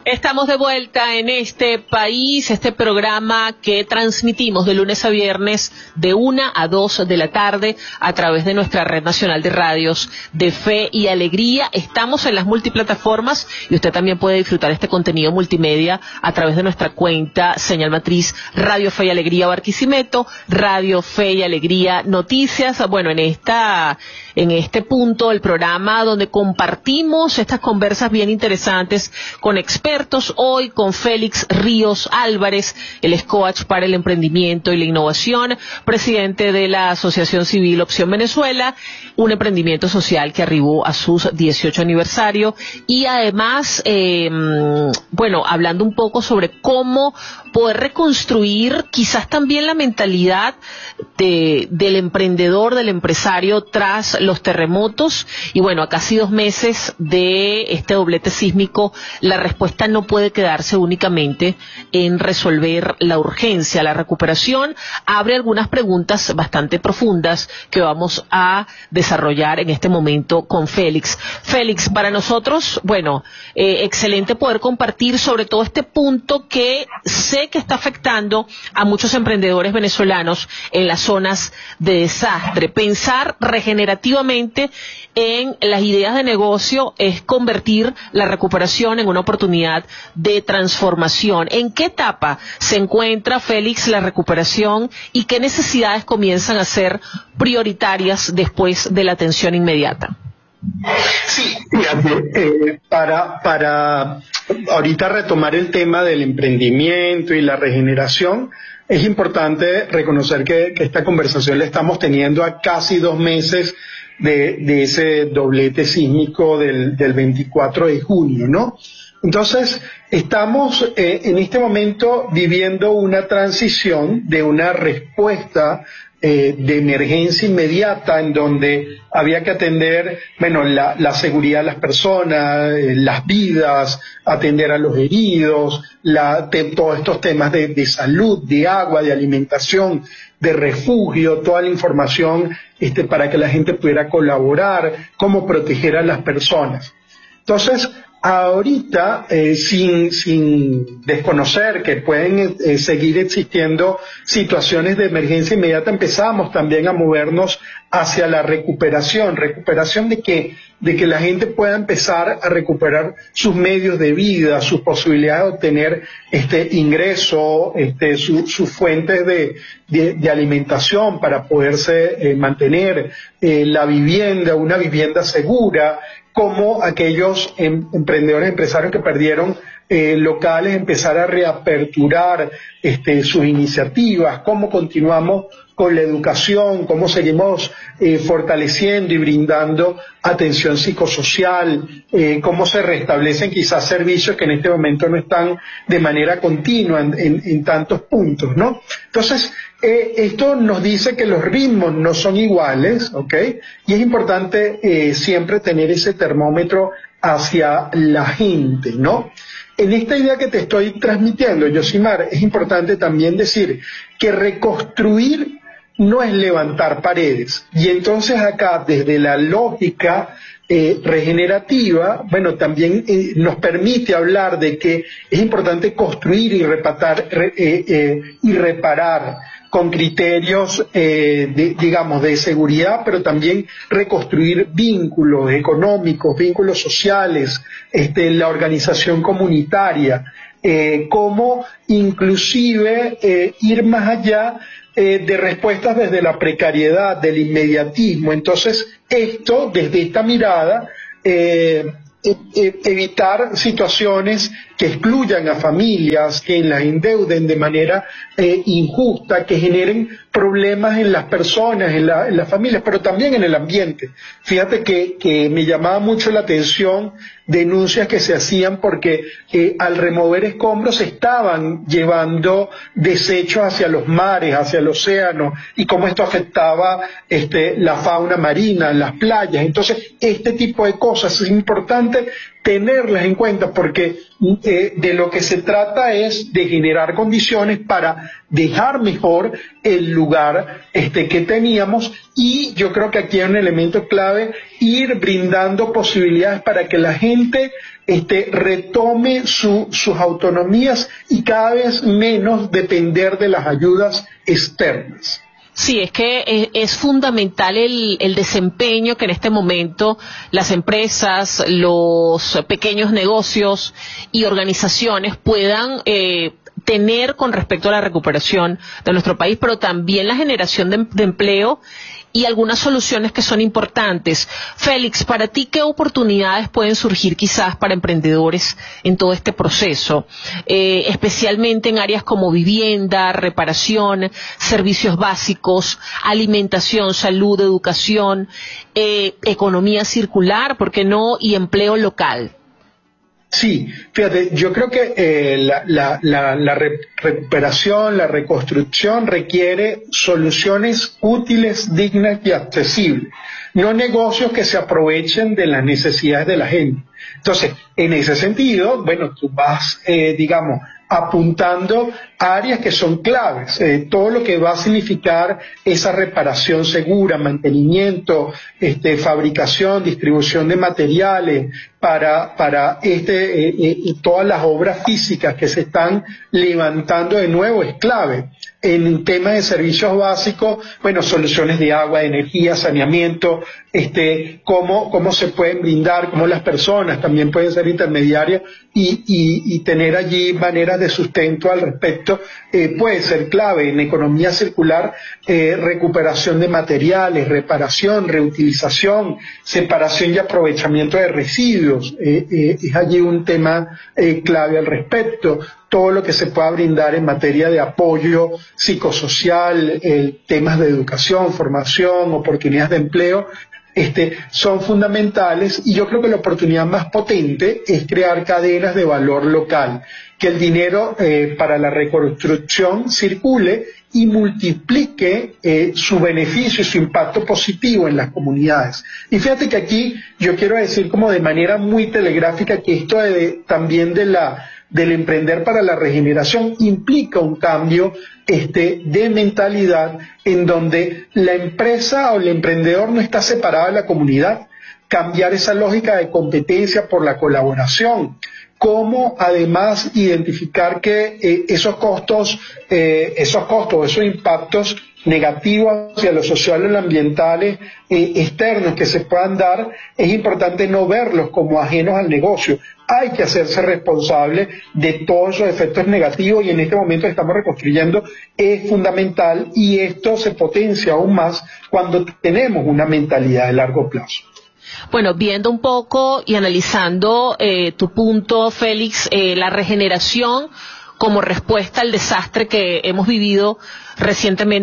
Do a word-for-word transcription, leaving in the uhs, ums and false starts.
Estamos de vuelta en este país, este programa que transmitimos de lunes a viernes de una a dos de la tarde a través de nuestra red nacional de radios de Fe y Alegría. Estamos en las multiplataformas y usted también puede disfrutar este contenido multimedia a través de nuestra cuenta Señal Matriz Radio Fe y Alegría Barquisimeto, Radio Fe y Alegría Noticias. Bueno, en esta, en este punto del programa donde compartimos estas conversas bien interesantes con expertos. Hoy con Félix Ríos Álvarez, él es coach para el emprendimiento y la innovación, presidente de la Asociación Civil Opción Venezuela, un emprendimiento social que arribó a sus dieciocho aniversario y además, eh, bueno, hablando un poco sobre cómo poder reconstruir quizás también la mentalidad de, del emprendedor, del empresario tras los terremotos. Y bueno, a casi dos meses de este doblete sísmico, la respuesta no puede quedarse únicamente en resolver la urgencia. La recuperación abre algunas preguntas bastante profundas que vamos a desarrollar en este momento con Félix. Félix, para nosotros, bueno, eh, excelente poder compartir sobre todo este punto que sé que está afectando a muchos emprendedores venezolanos en las zonas de desastre. Pensar regenerativamente en las ideas de negocio es convertir la recuperación en una oportunidad de transformación. ¿En qué etapa se encuentra, Félix, la recuperación y qué necesidades comienzan a ser prioritarias después de la atención inmediata? Sí, fíjate, eh, para, para ahorita retomar el tema del emprendimiento y la regeneración, es importante reconocer que, que esta conversación la estamos teniendo a casi dos meses de, de ese doblete sísmico del, del veinticuatro de junio, ¿no? Entonces, estamos eh, en este momento viviendo una transición de una respuesta eh, de emergencia inmediata en donde había que atender, bueno, la, la seguridad de las personas, eh, las vidas, atender a los heridos, la, te, todos estos temas de, de salud, de agua, de alimentación, de refugio, toda la información este, para que la gente pudiera colaborar, cómo proteger a las personas. Entonces, ahorita, eh, sin, sin desconocer que pueden eh, seguir existiendo situaciones de emergencia inmediata, empezamos también a movernos hacia la recuperación. ¿Recuperación de qué? De que la gente pueda empezar a recuperar sus medios de vida, sus posibilidades de obtener este ingreso, este, su, sus fuentes de, de, de alimentación para poderse eh, mantener, eh, la vivienda, una vivienda segura, como aquellos em, emprendedores, empresarios que perdieron eh, locales, empezar a reaperturar este, sus iniciativas, cómo continuamos con la educación, cómo seguimos eh, fortaleciendo y brindando atención psicosocial, eh, cómo se restablecen quizás servicios que en este momento no están de manera continua en, en, en tantos puntos, ¿no? Entonces, eh, esto nos dice que los ritmos no son iguales, ¿ok? Y es importante eh, siempre tener ese termómetro hacia la gente, ¿no? En esta idea que te estoy transmitiendo, Yosimar, es importante también decir que reconstruir no es levantar paredes. Y entonces acá, desde la lógica eh, regenerativa, bueno, también eh, nos permite hablar de que es importante construir y, repatar, re, eh, eh, y reparar con criterios, eh, de, digamos, de seguridad, pero también reconstruir vínculos económicos, vínculos sociales, este, la organización comunitaria, eh, como inclusive eh, ir más allá Eh, de respuestas desde la precariedad, del inmediatismo. Entonces, esto, desde esta mirada, eh, eh, evitar situaciones que excluyan a familias, que las endeuden de manera eh, injusta, que generen problemas en las personas, en, la, en las familias, pero también en el ambiente. Fíjate que, que me llamaba mucho la atención denuncias que se hacían porque eh, al remover escombros estaban llevando desechos hacia los mares, hacia el océano, y cómo esto afectaba este, la fauna marina, las playas. Entonces, este tipo de cosas es importante importante tenerlas en cuenta porque eh, de lo que se trata es de generar condiciones para dejar mejor el lugar este, que teníamos, y yo creo que aquí hay un elemento clave, ir brindando posibilidades para que la gente este, retome su, sus autonomías y cada vez menos depender de las ayudas externas. Sí, es que es, es fundamental el, el desempeño que en este momento las empresas, los pequeños negocios y organizaciones puedan eh, tener con respecto a la recuperación de nuestro país, pero también la generación de, de empleo y algunas soluciones que son importantes. Félix, para ti, ¿qué oportunidades pueden surgir quizás para emprendedores en todo este proceso? Eh, especialmente en áreas como vivienda, reparación, servicios básicos, alimentación, salud, educación, eh, economía circular, ¿por qué no? Y empleo local. Sí, fíjate, yo creo que eh, la, la, la, la re recuperación, la reconstrucción requiere soluciones útiles, dignas y accesibles, no negocios que se aprovechen de las necesidades de la gente. Entonces, en ese sentido, bueno, tú vas, eh, digamos, apuntando áreas que son claves, eh, todo lo que va a significar esa reparación segura, mantenimiento, este, fabricación, distribución de materiales para, para este, eh, eh, todas las obras físicas que se están levantando de nuevo es clave. En temas de servicios básicos, bueno, soluciones de agua, de energía, saneamiento, este, cómo, cómo se pueden brindar, cómo las personas también pueden ser intermediarias y, y, y tener allí maneras de sustento al respecto, eh, puede ser clave. En economía circular, eh, recuperación de materiales, reparación, reutilización, separación y aprovechamiento de residuos, eh, eh, es allí un tema eh, clave al respecto. Todo lo que se pueda brindar en materia de apoyo psicosocial, eh, temas de educación, formación, oportunidades de empleo, este, son fundamentales, y yo creo que la oportunidad más potente es crear cadenas de valor local, que el dinero eh, para la reconstrucción circule y multiplique eh, su beneficio y su impacto positivo en las comunidades. Y fíjate que aquí yo quiero decir como de manera muy telegráfica que esto de, también de la del emprender para la regeneración implica un cambio este, de mentalidad en donde la empresa o el emprendedor no está separado de la comunidad, cambiar esa lógica de competencia por la colaboración, cómo además identificar que eh, esos costos, eh, esos costos, esos impactos negativos hacia lo social y lo ambientales eh, externos que se puedan dar, es importante no verlos como ajenos al negocio. Hay que hacerse responsable de todos esos efectos negativos, y en este momento que estamos reconstruyendo es fundamental, y esto se potencia aún más cuando tenemos una mentalidad de largo plazo. Bueno, viendo un poco y analizando eh, tu punto, Félix, eh, la regeneración como respuesta al desastre que hemos vivido recientemente